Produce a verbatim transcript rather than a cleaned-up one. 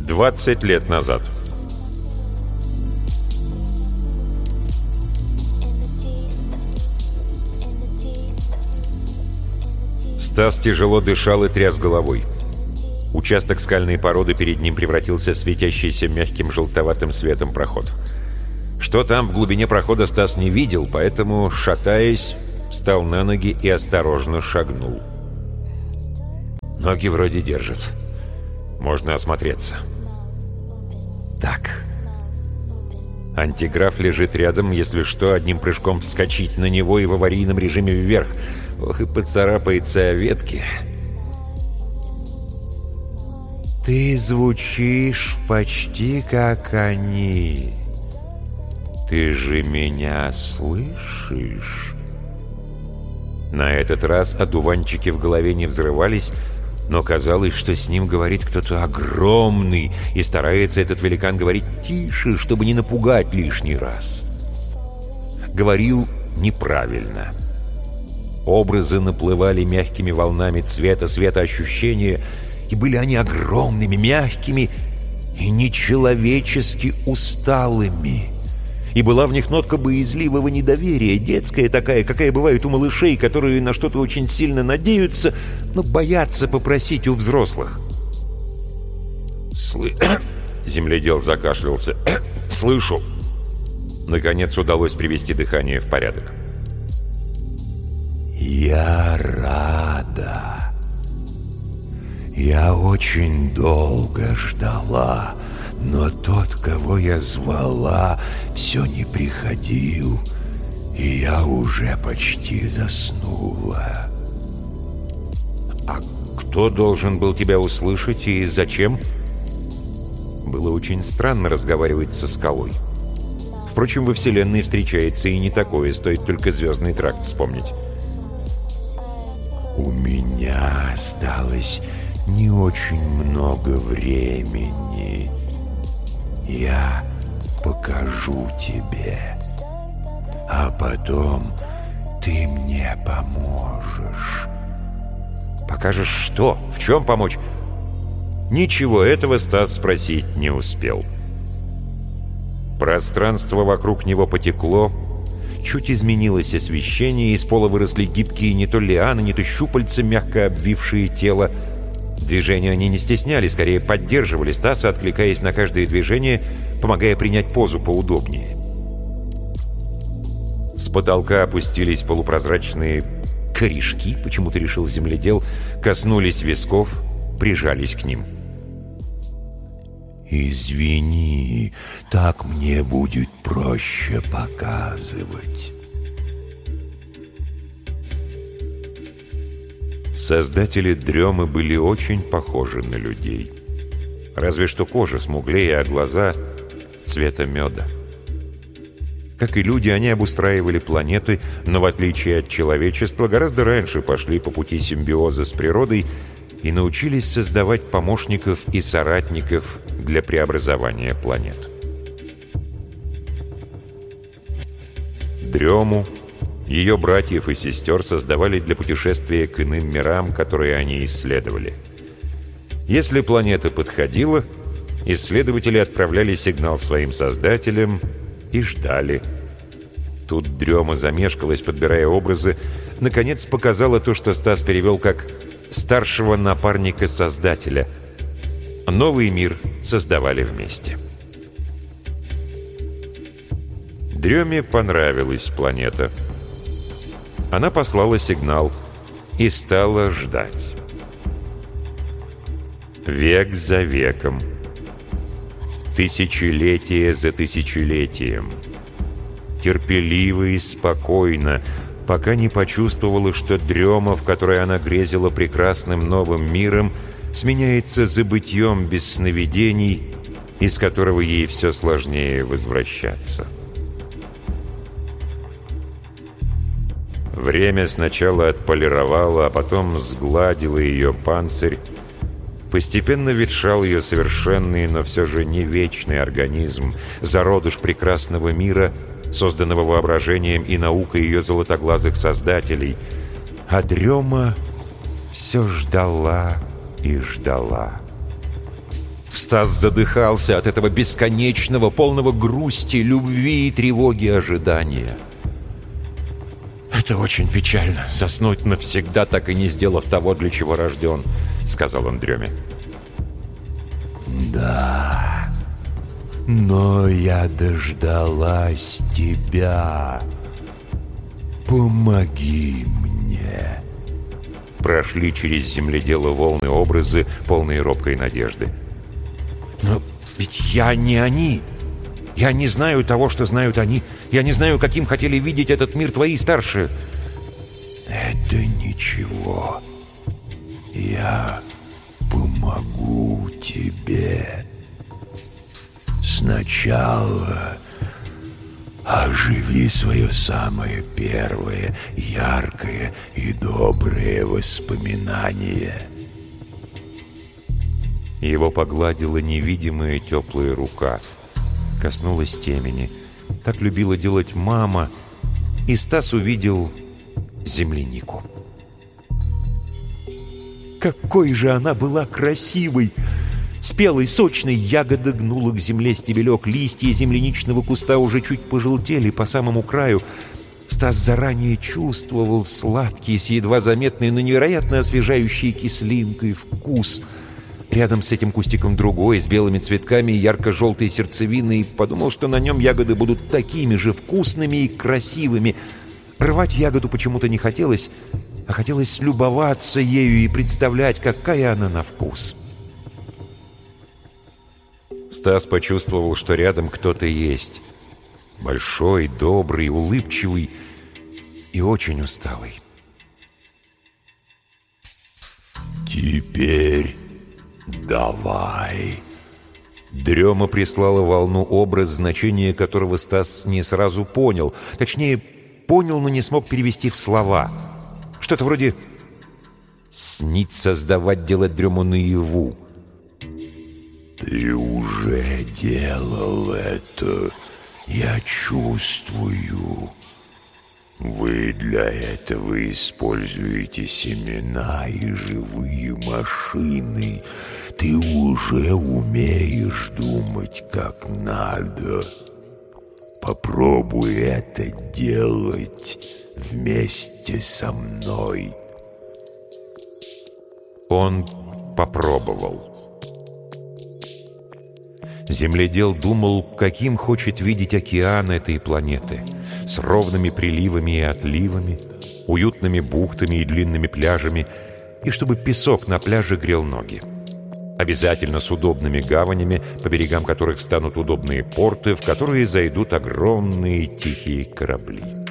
двадцать лет назад. Стас тяжело дышал и тряс головой. Участок скальной породы перед ним превратился в светящийся мягким желтоватым светом проход. Что там в глубине прохода Стас не видел, поэтому, шатаясь, встал на ноги и осторожно шагнул. Ноги вроде держат. Можно осмотреться. Так. Антиграф лежит рядом, если что, одним прыжком вскочить на него и в аварийном режиме вверх. Ох, и поцарапается о ветки. Ты звучишь почти как они. Ты же меня слышишь? На этот раз одуванчики в голове не взрывались, но казалось, что с ним говорит кто-то огромный, и старается этот великан говорить тише, чтобы не напугать лишний раз. Говорил неправильно. Образы наплывали мягкими волнами цвета, света, ощущения, и были они огромными, мягкими и нечеловечески усталыми. И была в них нотка боязливого недоверия, детская такая, какая бывает у малышей, которые на что-то очень сильно надеются, но боятся попросить у взрослых. «Слы...» Земледел закашлялся. «Слышу!» Наконец удалось привести дыхание в порядок. «Я рада. Я очень долго ждала, но тот, кого я звала, все не приходил, и я уже почти заснула». «А кто должен был тебя услышать и зачем?» Было очень странно разговаривать со скалой. Впрочем, во Вселенной встречается и не такое, стоит только «Звездный тракт» вспомнить. «У меня осталось не очень много времени. Я покажу тебе, а потом ты мне поможешь». «Покажешь что? В чем помочь?» Ничего этого Стас спросить не успел. Пространство вокруг него потекло, чуть изменилось освещение, из пола выросли гибкие не то лианы, не то щупальца, мягко обвившие тело. Движения они не стесняли, скорее поддерживали Стаса, откликаясь на каждое движение, помогая принять позу поудобнее. С потолка опустились полупрозрачные корешки, почему-то решил земледел, коснулись висков, прижались к ним. «Извини, так мне будет проще показывать». Создатели дремы были очень похожи на людей. Разве что кожа смуглее, а глаза цвета меда. Как и люди, они обустраивали планеты, но в отличие от человечества, гораздо раньше пошли по пути симбиоза с природой и научились создавать помощников и соратников для преобразования планет. Дрему, ее братьев и сестер создавали для путешествия к иным мирам, которые они исследовали. Если планета подходила, исследователи отправляли сигнал своим создателям и ждали. Тут Дрема замешкалась, подбирая образы, наконец показала то, что Стас перевел как «старшего напарника Создателя». Новый мир создавали вместе. Дреме понравилась планета. Она послала сигнал и стала ждать. Век за веком. Тысячелетие за тысячелетием. Терпеливо и спокойно, пока не почувствовала, что дрема, в которой она грезила прекрасным новым миром, сменяется забытьем без сновидений, из которого ей все сложнее возвращаться. Время сначала отполировало, а потом сгладило ее панцирь, постепенно ветшал ее совершенный, но все же не вечный организм, зародыш прекрасного мира, созданного воображением и наукой ее золотоглазых создателей. А дрема все ждала и ждала. Стас задыхался от этого бесконечного, полного грусти, любви и тревоги ожидания. «Это очень печально, заснуть навсегда, так и не сделав того, для чего рожден», — сказал он Дреме. «Да, но я дождалась тебя. Помоги мне». Прошли через земледела волны образы, полные робкой надежды. «Но ведь я не они. Я не знаю того, что знают они. Я не знаю, каким хотели видеть этот мир твои старшие». «Это ничего. Я помогу тебе. Сначала оживи свое самое первое, яркое и доброе воспоминание». Его погладила невидимая теплая рука. Коснулась темени. Так любила делать мама. И Стас увидел землянику. Какой же она была красивой! Спелой, сочной, ягода гнула к земле стебелек. Листья земляничного куста уже чуть пожелтели по самому краю. Стас заранее чувствовал сладкий, с едва заметной, но невероятно освежающей кислинкой вкус. Рядом с этим кустиком другой, с белыми цветками и ярко-желтой сердцевиной, подумал, что на нем ягоды будут такими же вкусными и красивыми. Рвать ягоду почему-то не хотелось, а хотелось любоваться ею и представлять, какая она на вкус. Стас почувствовал, что рядом кто-то есть. Большой, добрый, улыбчивый и очень усталый. «Теперь давай». Дрема прислала волну образ, значение которого Стас не сразу понял. Точнее, понял, но не смог перевести в слова. Что-то вроде «снить, создавать, делать дрему наяву». «Ты уже делал это, я чувствую. Вы для этого используете семена и живые машины. Ты уже умеешь думать как надо. Попробуй это делать вместе со мной». Он попробовал. Земледел думал, каким хочет видеть океан этой планеты, с ровными приливами и отливами, уютными бухтами и длинными пляжами, и чтобы песок на пляже грел ноги. Обязательно с удобными гаванями, по берегам которых станут удобные порты, в которые зайдут огромные тихие корабли.